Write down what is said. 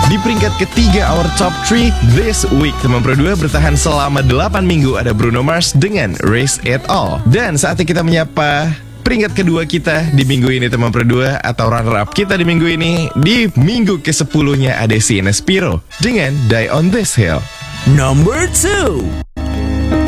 Di peringkat ketiga our top 3 this week, teman Pro 2 bertahan selama 8 minggu ada Bruno Mars dengan Raise It All. Dan saatnya kita menyapa peringkat kedua kita di minggu ini, teman Pro 2, atau runner up kita di minggu ini. Di minggu ke-10-nya ada Sienna Spiro dengan Die on This Hill. Number 2.